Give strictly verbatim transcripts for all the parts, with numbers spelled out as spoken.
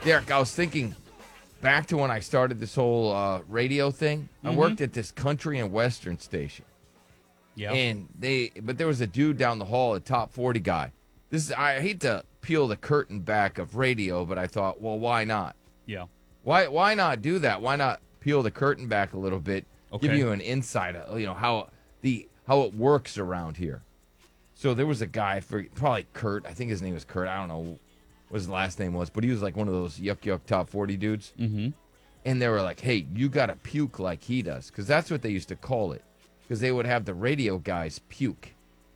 Derek, I was thinking back to when I started this whole uh, radio thing. I Mhm. worked at this country and western station. Yeah. And they, but there was a dude down the hall, a top forty guy. This is, I hate to peel the curtain back of radio, but I thought, well, why not? Yeah. Why, why not do that? Why not peel the curtain back a little bit, give Okay. you an insight, of, you know, how the how it works around here. So there was a guy, for probably Kurt. I think his name was Kurt. I don't know what his last name was, but he was like one of those yuck yuck top forty dudes. Mm-hmm. And they were like, hey, you got to puke like he does. Because that's what they used to call it. Because they would have the radio guys puke.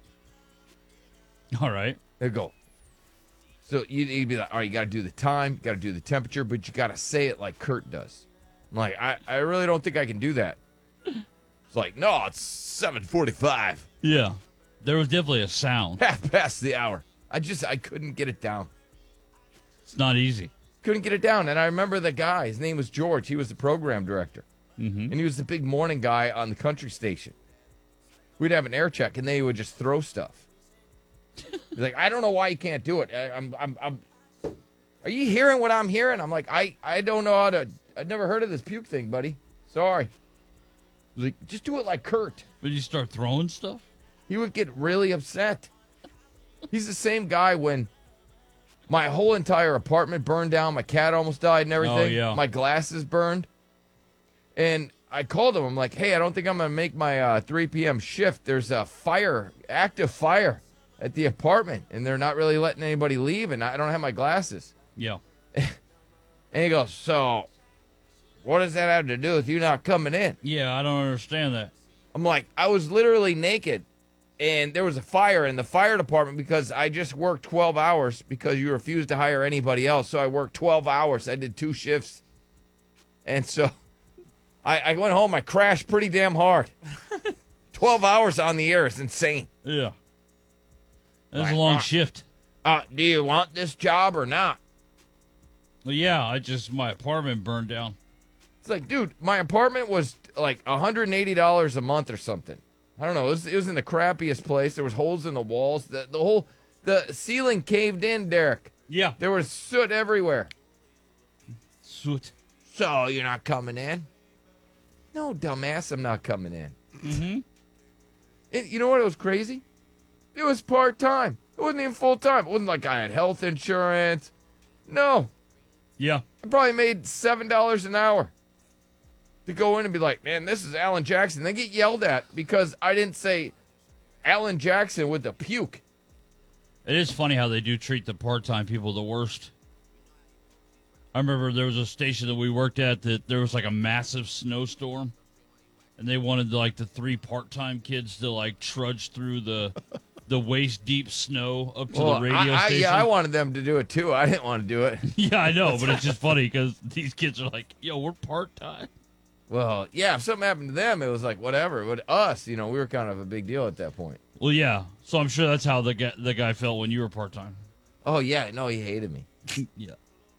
All right. They'd go. So you'd, you'd be like, all right, you got to do the time, got to do the temperature, but you got to say it like Kurt does. I'm like, I, I really don't think I can do that. It's like, no, it's seven forty-five. Yeah. There was definitely a sound. Half past the hour. I just, I couldn't get it down. It's not easy. Couldn't get it down. And I remember the guy, his name was George. He was the program director. Mm-hmm. And he was the big morning guy on the country station. We'd have an air check, and they would just throw stuff. He's like, I don't know why you can't do it. I, I'm, I'm, I'm. Are you hearing what I'm hearing? I'm like, I, I don't know how to. I've never heard of this puke thing, buddy. Sorry. He's like, just do it like Kurt. But you start throwing stuff? He would get really upset. He's the same guy when my whole entire apartment burned down. My cat almost died and everything. Oh, yeah. My glasses burned. And I called him. I'm like, hey, I don't think I'm going to make my uh, three p.m. shift. There's a fire, active fire at the apartment, and they're not really letting anybody leave, and I don't have my glasses. Yeah. And he goes, so what does that have to do with you not coming in? Yeah, I don't understand that. I'm like, I was literally naked, and there was a fire in the fire department because I just worked twelve hours because you refused to hire anybody else. So I worked twelve hours. I did two shifts. And so I, I went home. I crashed pretty damn hard. twelve hours on the air is insane. Yeah. That's Like, a long uh, shift. Uh, do you want this job or not? Well, yeah, I just, my apartment burned down. It's like, dude, my apartment was like one hundred eighty dollars a month or something. I don't know. It was, it was in the crappiest place. There was holes in the walls. The, the whole, the ceiling caved in, Derek. Yeah. There was soot everywhere. Soot. So you're not coming in? No, dumbass, I'm not coming in. Mm-hmm. And you know what? It was crazy. It was part time. It wasn't even full time. It wasn't like I had health insurance. No, Yeah. I probably made seven dollars an hour to go in and be like, man, this is Alan Jackson. They get yelled at because I didn't say Alan Jackson with the puke. It is funny how they do treat the part-time people the worst. I remember there was a station that we worked at that there was like a massive snowstorm, and they wanted like the three part-time kids to like trudge through the the waist-deep snow up to Well, the radio I, I, station. yeah, I wanted them to do it too. I didn't want to do it. Yeah, I know, but it's just funny because these kids are like, yo, we're part-time. Well, yeah, if something happened to them, it was like, whatever. But us, you know, we were kind of a big deal at that point. Well, yeah. So I'm sure that's how the guy, the guy felt when you were part-time. Oh, yeah. No, he hated me. Yeah.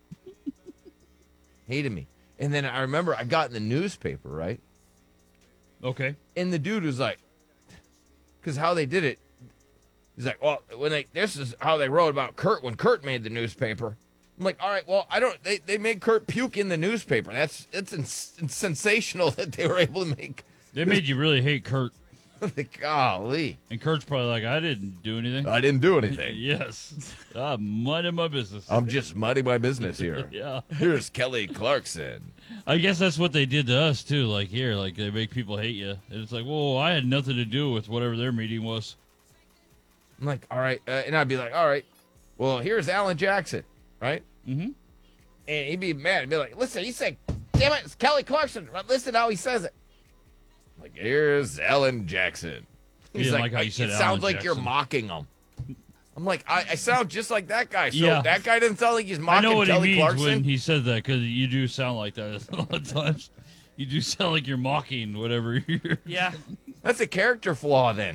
Hated me. And then I remember I got in the newspaper, right? Okay. And the dude was like, because how they did it, he's like, well, when they, this is how they wrote about Kurt when Kurt made the newspaper. I'm like, all right, well, I don't, they, they made Kurt puke in the newspaper. That's, it's, ins- it's sensational that they were able to make, They made you really hate Kurt. like, golly. And Kurt's probably like, I didn't do anything. I didn't do anything. Yes. I'm minding my business. I'm just minding my business here. Yeah. Here's Kelly Clarkson. I guess that's what they did to us, too. Like, here, like, they make people hate you. And it's like, whoa, I had nothing to do with whatever their meeting was. I'm like, all right. Uh, and I'd be like, all right, well, here's Alan Jackson, right? Mm-hmm. And he'd be mad. He'd be like, listen, he said, damn it, it's Kelly Clarkson. Listen how he says it. I'm like, here's Alan Jackson. He didn't like how you said it Alan sounds like you're Jackson. mocking him. I'm like, I, I sound just like that guy. So Yeah. that guy doesn't sound like he's I mocking know what Kelly he means Clarkson. when he says that, because you do sound like that a lot of times. You do sound like you're mocking whatever you're... Yeah. That's a character flaw then.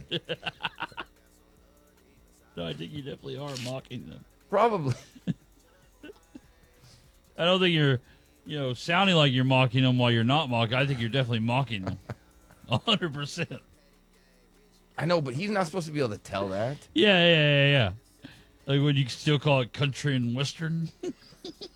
No, I think you definitely are mocking them. Probably. I don't think you're, you know, sounding like you're mocking them while you're not mocking. I think you're definitely mocking them. A hundred percent. I know, but he's not supposed to be able to tell that. Yeah, yeah, yeah, yeah. Like, would you still call it country and western?